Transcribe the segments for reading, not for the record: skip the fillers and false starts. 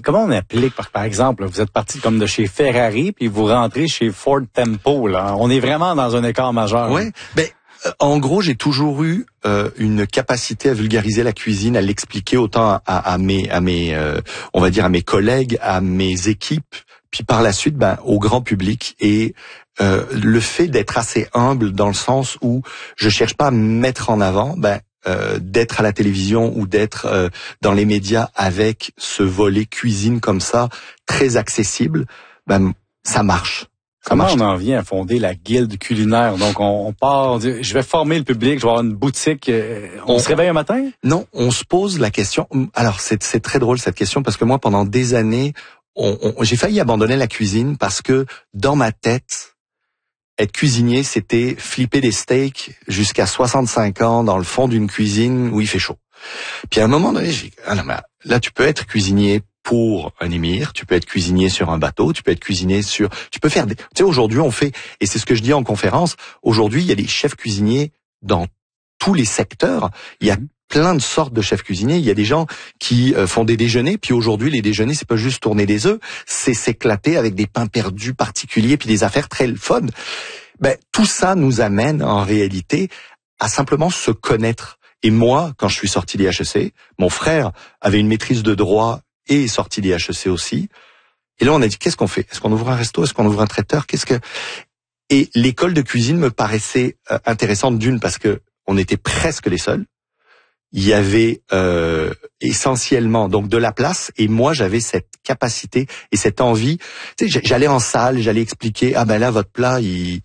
comment on applique, par exemple, vous êtes parti comme de chez Ferrari, puis vous rentrez chez Ford Tempo, là. On est vraiment dans un écart majeur. Oui, en gros, j'ai toujours eu une capacité à vulgariser la cuisine, à l'expliquer autant à mes on va dire à mes collègues, à mes équipes, puis par la suite au grand public. Et le fait d'être assez humble dans le sens où je cherche pas à me mettre en avant, d'être à la télévision ou d'être dans les médias avec ce volet cuisine comme ça, très accessible, ça marche. Comment on en vient à fonder la guilde culinaire? Donc, on part, on dit, je vais former le public, je vais avoir une boutique. On se réveille un matin? Non, on se pose la question. Alors, c'est très drôle cette question parce que moi, pendant des années, j'ai failli abandonner la cuisine parce que dans ma tête, être cuisinier, c'était flipper des steaks jusqu'à 65 ans dans le fond d'une cuisine où il fait chaud. Puis à un moment donné, j'ai dit, là, tu peux être cuisinier pour un émir, tu peux être cuisinier sur un bateau, tu peux être cuisinier tu peux faire tu sais, aujourd'hui, on fait, et c'est ce que je dis en conférence, aujourd'hui, il y a des chefs cuisiniers dans tous les secteurs. Il y a plein de sortes de chefs cuisiniers. Il y a des gens qui font des déjeuners, puis aujourd'hui, les déjeuners, c'est pas juste tourner des œufs, c'est s'éclater avec des pains perdus particuliers, puis des affaires très fun. Tout ça nous amène, en réalité, à simplement se connaître. Et moi, quand je suis sorti des HEC, mon frère avait une maîtrise de droit et est sorti des HEC aussi. Et là, on a dit, qu'est-ce qu'on fait? Est-ce qu'on ouvre un resto? Est-ce qu'on ouvre un traiteur? Et l'école de cuisine me paraissait intéressante d'une parce que on était presque les seuls. Il y avait essentiellement donc de la place et moi j'avais cette capacité et cette envie. Tu sais, j'allais en salle, j'allais expliquer là votre plat il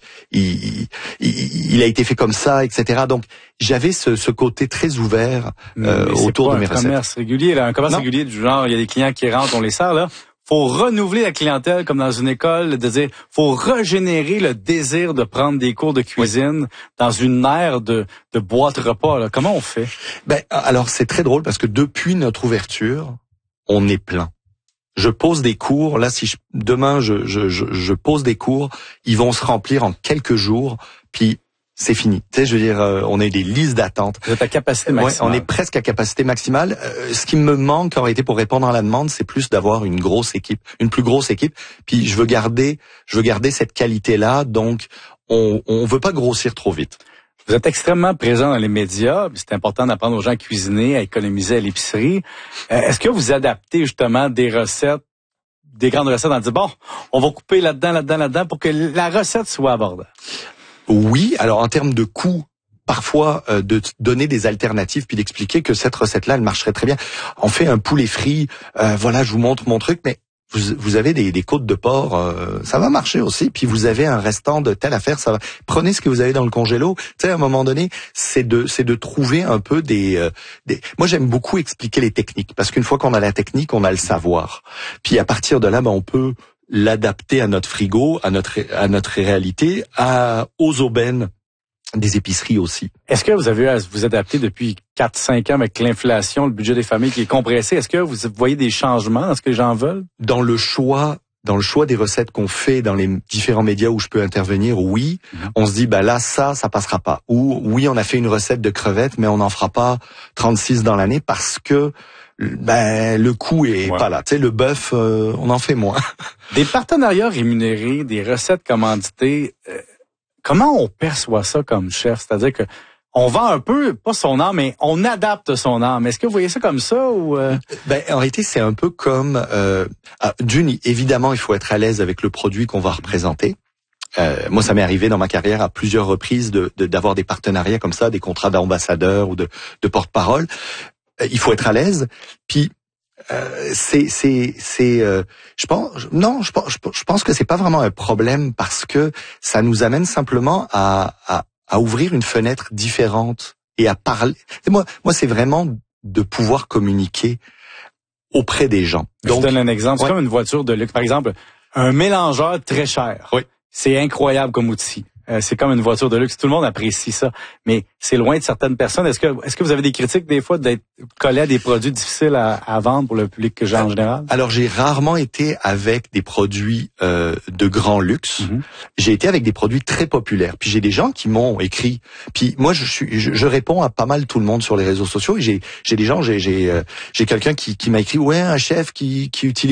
a été fait comme ça, etc. Donc j'avais ce côté très ouvert autour de mes recettes. Un commerce régulier du genre il y a des clients qui rentrent, on les sert là. Faut renouveler la clientèle comme dans une école, de dire, faut régénérer le désir de prendre des cours de cuisine dans une ère de boîte repas, là. Comment on fait? Alors, c'est très drôle parce que depuis notre ouverture, on est plein. Je pose des cours, là, demain, je pose des cours, ils vont se remplir en quelques jours, puis c'est fini. Tu sais, je veux dire, on a des listes d'attente. Vous êtes à capacité maximale. Ouais, on est presque à capacité maximale. Ce qui me manque en réalité pour répondre à la demande, c'est plus d'avoir une grosse équipe, une plus grosse équipe. Puis je veux garder cette qualité-là. Donc, on veut pas grossir trop vite. Vous êtes extrêmement présent dans les médias. C'est important d'apprendre aux gens à cuisiner, à économiser à l'épicerie. Est-ce que vous adaptez justement des recettes, des grandes recettes en disant, on va couper là-dedans pour que la recette soit abordable? Oui, alors en termes de coût, parfois de donner des alternatives puis d'expliquer que cette recette-là, elle marcherait très bien. On fait un poulet frit, je vous montre mon truc, mais vous avez des côtes de porc, ça va marcher aussi. Puis vous avez un restant de telle affaire, ça va. Prenez ce que vous avez dans le congélo. Tu sais, à un moment donné, c'est de trouver un peu des. Moi, j'aime beaucoup expliquer les techniques parce qu'une fois qu'on a la technique, on a le savoir. Puis à partir de là, on peut l'adapter à notre frigo, à notre réalité, aux aubaines des épiceries aussi. Est-ce que vous avez à vous adapter depuis 4-5 ans avec l'inflation, le budget des familles qui est compressé? Est-ce que vous voyez des changements dans ce que les gens veulent? Dans le choix des recettes qu'on fait dans les différents médias où je peux intervenir, oui. On se dit, là, ça passera pas. Ou, oui, on a fait une recette de crevettes, mais on n'en fera pas 36 dans l'année parce que le coût est pas là. Tu sais, le bœuf, on en fait moins. Des partenariats rémunérés, des recettes commanditées, comment on perçoit ça comme chef? C'est-à-dire que on vend un peu, pas son âme, mais on adapte son âme. Est-ce que vous voyez ça comme ça ou en réalité, c'est un peu comme évidemment, il faut être à l'aise avec le produit qu'on va représenter. Moi, ça m'est arrivé dans ma carrière à plusieurs reprises d'avoir des partenariats comme ça, des contrats d'ambassadeur ou de porte-parole. Il faut être à l'aise. Puis je pense que c'est pas vraiment un problème parce que ça nous amène simplement à ouvrir une fenêtre différente et à parler. Moi, c'est vraiment de pouvoir communiquer auprès des gens. Donc, je donne un exemple. C'est comme une voiture de luxe. Par exemple, un mélangeur très cher. Oui. C'est incroyable comme outil. C'est comme une voiture de luxe. Tout le monde apprécie ça. Mais c'est loin de certaines personnes. Est-ce que vous avez des critiques des fois d'être collé à des produits difficiles à vendre pour le public que j'ai en général? Alors, j'ai rarement été avec des produits de grand luxe. J'ai été avec des produits très populaires. Puis j'ai des gens qui m'ont écrit. Puis moi, je réponds à pas mal tout le monde sur les réseaux sociaux. Et j'ai des gens, j'ai quelqu'un qui m'a écrit, un chef qui utilise